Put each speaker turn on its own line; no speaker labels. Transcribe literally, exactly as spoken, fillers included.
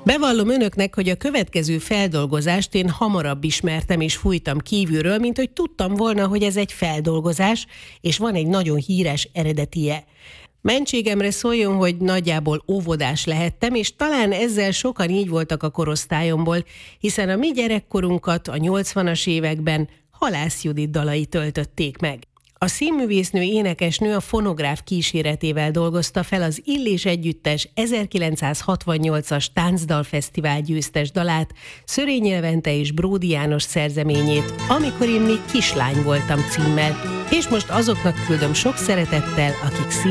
Bevallom önöknek, hogy a következő feldolgozást én hamarabb ismertem és fújtam kívülről, mint hogy tudtam volna, hogy ez egy feldolgozás, és van egy nagyon híres eredetie. Mentségemre szóljon, hogy nagyjából óvodás lehettem, és talán ezzel sokan így voltak a korosztályomból, hiszen a mi gyerekkorunkat a nyolcvanas években Halász Judit dalai töltötték meg. A színművésznő énekesnő a fonográf kíséretével dolgozta fel az Illés Együttes ezerkilencszázhatvannyolcas táncdalfesztivál győztes dalát, Szörényi Levente és Bródi János szerzeményét, Amikor én még kislány voltam címmel, és most azoknak küldöm sok szeretettel, akik szín